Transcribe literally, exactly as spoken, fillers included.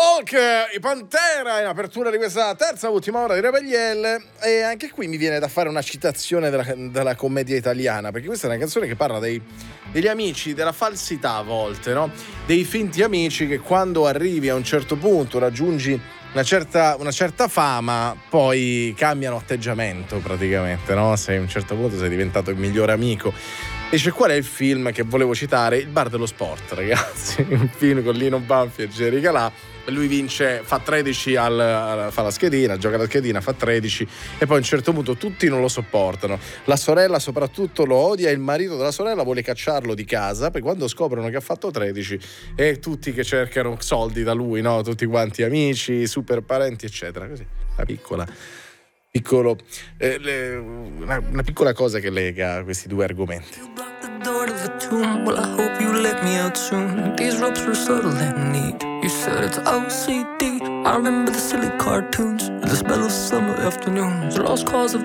Walk, i Pantera in apertura di questa terza ultima ora di Rebellielle, e anche qui mi viene da fare una citazione della, della commedia italiana, perché questa è una canzone che parla dei, degli amici, della falsità a volte, no? Dei finti amici che quando arrivi a un certo punto, raggiungi una certa, una certa fama, poi cambiano atteggiamento praticamente, no? Sei a un certo punto sei diventato il migliore amico. E c'è qual è il film che volevo citare? Il Bar dello Sport, ragazzi. Un film con Lino Banfi e Jerry Calà. Lui vince, fa tredici al, al, fa la schedina, gioca la schedina, fa tredici, e poi a un certo punto tutti non lo sopportano. La sorella soprattutto lo odia, e il marito della sorella vuole cacciarlo di casa, perché quando scoprono che ha fatto tredici, e tutti che cercano soldi da lui, no? Tutti quanti amici, super parenti, eccetera. Così, una piccola piccolo eh, le, una, una piccola cosa che lega questi due argomenti. Door to the tomb, well I hope you let me out soon. These ropes were subtle and neat. You said it's O C D. I remember the silly cartoons, the smell of summer afternoons, lost cause of